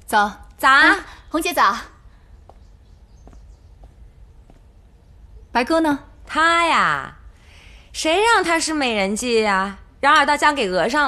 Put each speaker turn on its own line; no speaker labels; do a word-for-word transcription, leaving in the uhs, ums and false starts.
早
早啊，
红姐早。白哥呢？
他呀，谁让他是美人计呀？让二刀交给额上